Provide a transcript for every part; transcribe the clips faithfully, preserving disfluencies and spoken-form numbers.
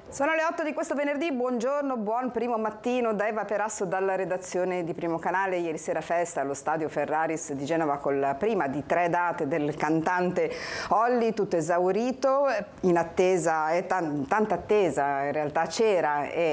Sono le otto di questo venerdì, buongiorno, buon primo mattino da Eva Perasso dalla redazione di Primo Canale. Ieri sera festa allo stadio Ferraris di Genova con la prima di tre date del cantante Olly, tutto esaurito, in attesa, e tan- tanta attesa in realtà c'era e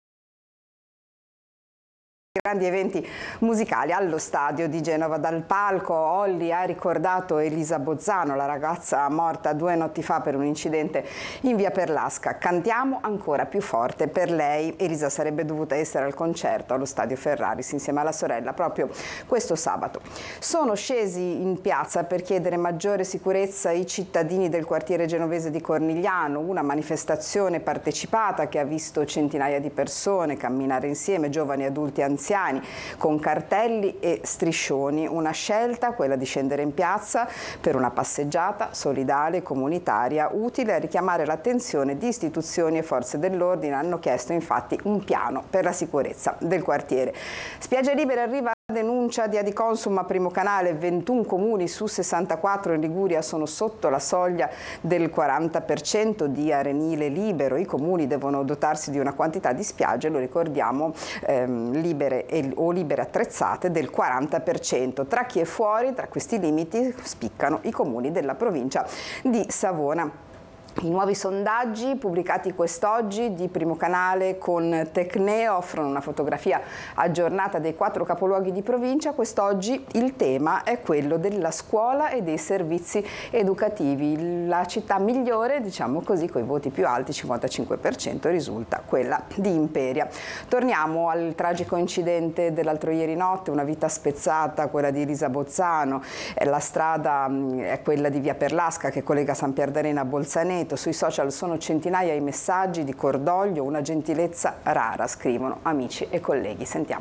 grandi eventi musicali allo stadio di Genova. Dal palco Olly ha ricordato Elisa Bozzano, la ragazza morta due notti fa per un incidente in via Perlasca. Cantiamo ancora più forte per lei. Elisa sarebbe dovuta essere al concerto allo stadio Ferraris insieme alla sorella proprio questo sabato. Sono scesi in piazza per chiedere maggiore sicurezza ai cittadini del quartiere genovese di Cornigliano, una manifestazione partecipata che ha visto centinaia di persone camminare insieme, giovani, adulti e anziani, con cartelli e striscioni. Una scelta, quella di scendere in piazza per una passeggiata solidale, comunitaria, utile a richiamare l'attenzione di istituzioni e forze dell'ordine. Hanno chiesto infatti un piano per la sicurezza del quartiere. Spiagge Libere arriva denuncia di Adiconsum a Primo Canale. ventuno comuni su sessantaquattro in Liguria sono sotto la soglia del quaranta per cento di arenile libero. I comuni devono dotarsi di una quantità di spiagge, lo ricordiamo, ehm, libere e, o libere attrezzate del quaranta per cento. Tra chi è fuori, tra questi limiti, spiccano i comuni della provincia di Savona. I nuovi sondaggi pubblicati quest'oggi di Primo Canale con Tecne offrono una fotografia aggiornata dei quattro capoluoghi di provincia. Quest'oggi il tema è quello della scuola e dei servizi educativi. La città migliore, diciamo così, con i voti più alti, cinquantacinque per cento, risulta quella di Imperia. Torniamo al tragico incidente dell'altro ieri notte, una vita spezzata, quella di Elisa Bozzano. La strada è quella di via Perlasca che collega San Pierdarena a Bolzaneto. Sui social sono centinaia i messaggi di cordoglio, una gentilezza rara, scrivono amici e colleghi. Sentiamo.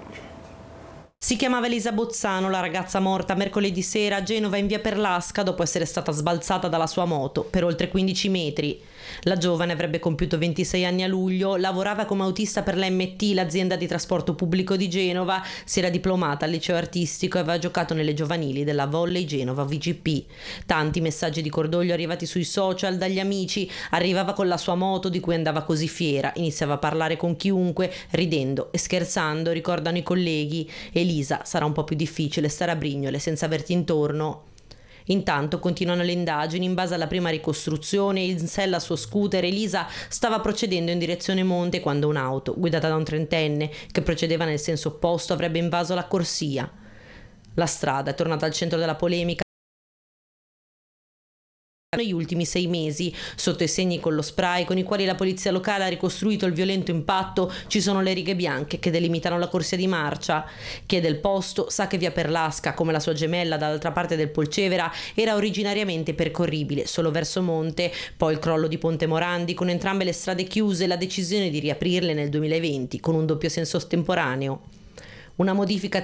Si chiamava Elisa Bozzano, la ragazza morta mercoledì sera a Genova in via Perlasca dopo essere stata sbalzata dalla sua moto per oltre quindici metri. La giovane avrebbe compiuto ventisei anni a luglio, lavorava come autista per l'A M T, l'azienda di trasporto pubblico di Genova, si era diplomata al liceo artistico e aveva giocato nelle giovanili della Volley Genova V G P. Tanti messaggi di cordoglio arrivati sui social dagli amici, arrivava con la sua moto di cui andava così fiera, iniziava a parlare con chiunque, ridendo e scherzando, ricordano i colleghi. Elisa, sarà un po' più difficile stare a Brignole senza averti intorno. Intanto continuano le indagini. In base alla prima ricostruzione, in sella al suo scooter, Elisa stava procedendo in direzione monte quando un'auto, guidata da un trentenne che procedeva nel senso opposto, avrebbe invaso la corsia. La strada è tornata al centro della polemica negli ultimi sei mesi. Sotto i segni con lo spray con i quali la polizia locale ha ricostruito il violento impatto ci sono le righe bianche che delimitano la corsia di marcia. Chi è del posto sa che via Perlasca, come la sua gemella dall'altra parte del Polcevera, era originariamente percorribile solo verso monte, poi il crollo di Ponte Morandi con entrambe le strade chiuse e la decisione di riaprirle nel duemilaventi con un doppio senso estemporaneo. Una modifica